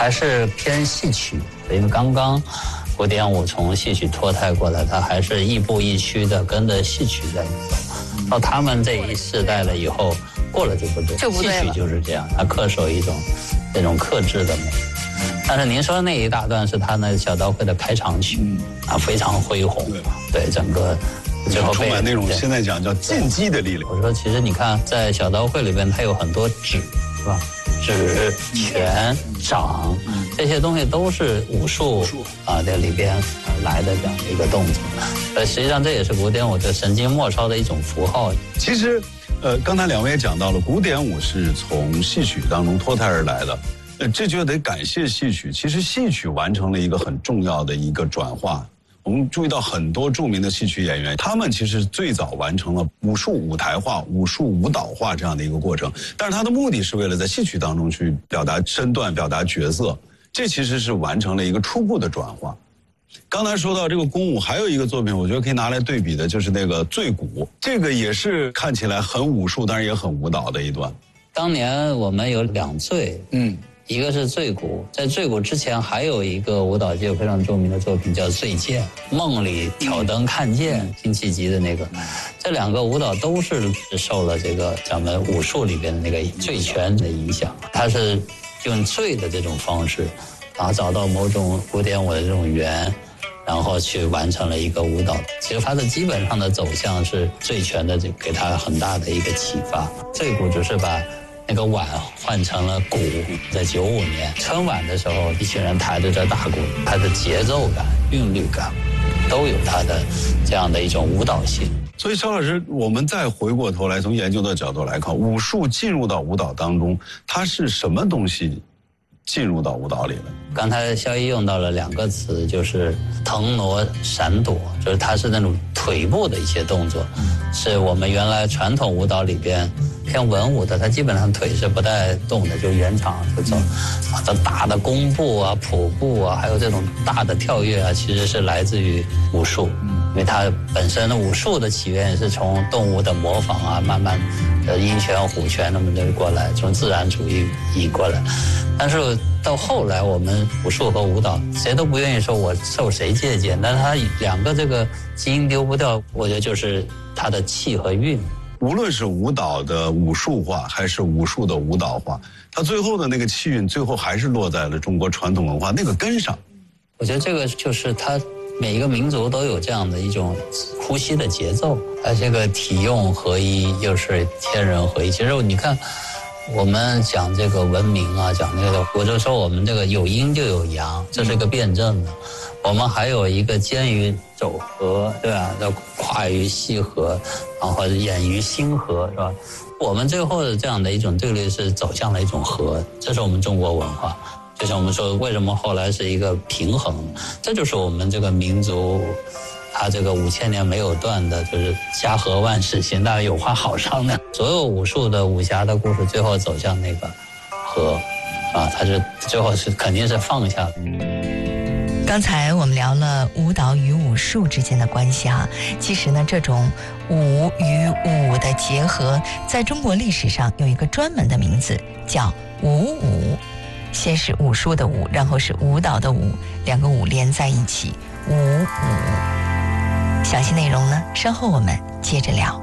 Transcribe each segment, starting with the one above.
还是偏戏曲，因为刚刚古典舞从戏曲脱胎过来，它还是亦步亦趋的跟着戏曲在走。到他们这一世代了以后，过了就不对，戏曲就是这样，它恪守一种这种克制的美。但是您说那一大段是他那小刀会的开场曲，非常恢宏，对整个最后充满那种现在讲叫进击的力量。 我说其实你看在小刀会里边，它有很多指，是吧？指、拳、掌，这些东西都是武术这里边来的这样一个动作。实际上这也是古典舞的神经末梢的一种符号。 其实，刚才两位也讲到了，古典舞是从戏曲当中脱胎而来的。这就得感谢戏曲。其实戏曲完成了一个很重要的一个转化。我们注意到很多著名的戏曲演员，他们其实最早完成了武术舞台化、武术舞蹈化这样的一个过程，但是他的目的是为了在戏曲当中去表达身段、表达角色，这其实是完成了一个初步的转化。刚才说到这个宫舞，还有一个作品，我觉得可以拿来对比的，就是那个醉鼓，这个也是看起来很武术，但是也很舞蹈的一段。 当年我们有两醉，一个是醉鼓，在醉鼓之前还有一个舞蹈界非常著名的作品叫醉剑，梦里挑灯看剑，辛弃疾的那个。这两个舞蹈都是受了这个咱们武术里边的那个醉拳的影响，它是用醉的这种方式，然后找到某种古典舞的这种源，然后去完成了一个舞蹈。其实它的基本上的走向是醉拳的，给它很大的一个启发。醉鼓只是把那个碗换成了鼓，在95年春晚的时候，一群人抬着这大鼓，它的节奏感、韵律感都有它的这样的一种舞蹈性。 所以邵老师，我们再回过头来从研究的角度来看，武术进入到舞蹈当中，它是什么东西进入到舞蹈里了？ 刚才肖一用到了两个词，就是腾挪闪躲，就是它是那种腿部的一些动作，是我们原来传统舞蹈里边偏文舞的，它基本上腿是不带动的，就原场就走。这大的弓步啊、谱步啊，还有这种大的跳跃啊，其实是来自于武术，因为它本身的武术的起源是从动物的模仿啊，慢慢的鹰拳、虎拳那么的过来，从自然主义移过来。但是到后来，我们武术和舞蹈谁都不愿意说我受谁借鉴，但是它两个这个基因丢不掉，我觉得就是它的气和韵。 无论是舞蹈的武术化，还是武术的舞蹈化，它最后的那个气韵，最后还是落在了中国传统文化那个根上。 我觉得这个就是它每一个民族都有这样的一种呼吸的节奏，它这个体用合一，又是天人合一。其实你看，我们讲这个文明啊，讲那个，我就说我们这个有阴就有阳，这是一个辩证的。我们还有一个兼于走合，对吧？要跨于细合，然后演于心合，是吧？我们最后的这样的一种对立是走向了一种和，这是我们中国文化。就像我们说，为什么后来是一个平衡？这就是我们这个民族，它这个5000年没有断的，就是家和万事兴，大家有话好商量。所有武术的武侠的故事，最后走向那个和，它是最后是肯定是放下的。 刚才我们聊了舞蹈与武术之间的关系哈，其实呢，这种武与武的结合，在中国历史上有一个专门的名字，叫武舞。先是武术的武，然后是舞蹈的舞，两个舞连在一起，武舞。详细内容呢，稍后我们接着聊。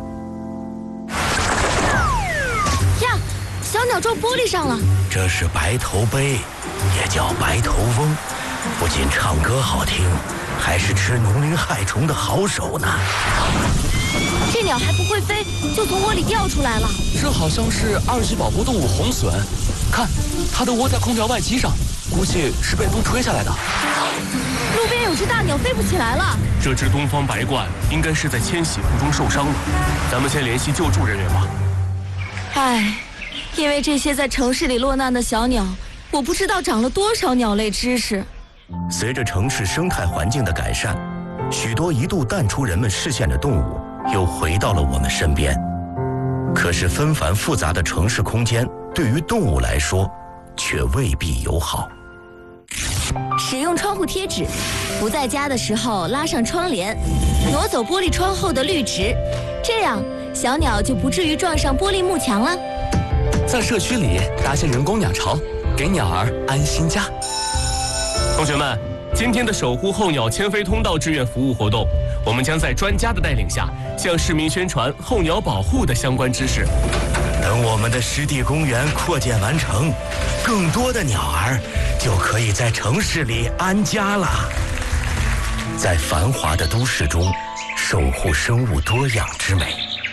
呀，小鸟撞玻璃上了。 这是白头杯，也叫白头翁，不仅唱歌好听，还是吃农林害虫的好手呢。 这鸟还不会飞，就从窝里掉出来了。 这好像是2级保护动物红隼，看，它的窝在空调外机上，估计是被风吹下来的。 路边有只大鸟飞不起来了。 这只东方白鹳应该是在迁徙途中受伤了，咱们先联系救助人员吧。 唉，因为这些在城市里落难的小鸟，我不知道长了多少鸟类知识。 随着城市生态环境的改善，许多一度淡出人们视线的动物又回到了我们身边。可是纷繁复杂的城市空间对于动物来说却未必友好。 使用窗户贴纸，不在家的时候拉上窗帘，挪走玻璃窗后的绿植，这样小鸟就不至于撞上玻璃幕墙了。 在社区里搭些人工鸟巢， 给鸟儿安心家。 同学们，今天的守护候鸟迁飞通道志愿服务活动，我们将在专家的带领下，向市民宣传候鸟保护的相关知识。 等我们的湿地公园扩建完成，更多的鸟儿就可以在城市里安家了。在繁华的都市中，守护生物多样之美。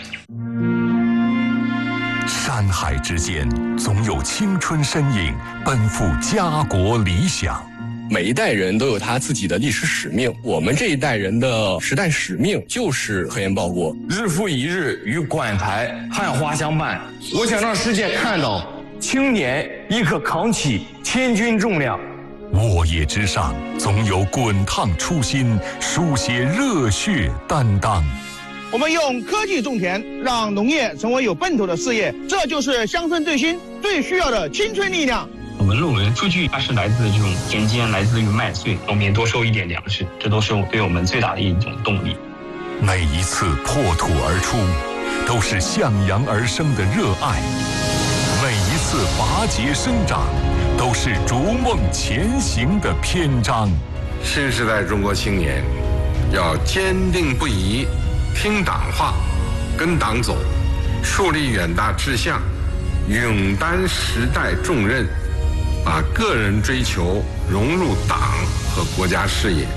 山海之间，总有青春身影奔赴家国理想。 每一代人都有他自己的历史使命，我们这一代人的时代使命就是科研报国。 日复一日与馆台汉花相伴，我想让世界看到青年亦可扛起千钧重量。 沃野之上，总有滚烫初心，书写热血担当。 我们用科技种田，让农业成为有奔头的事业，这就是乡村振兴最需要的青春力量。 我们论文数据它是来自这种田间，来自于麦穗，农民多收一点粮食，这都是对我们最大的一种动力。 每一次破土而出，都是向阳而生的热爱；每一次拔节生长，都是逐梦前行的篇章。 新时代中国青年要坚定不移听党话，跟党走，树立远大志向，勇担时代重任，把个人追求融入党和国家事业。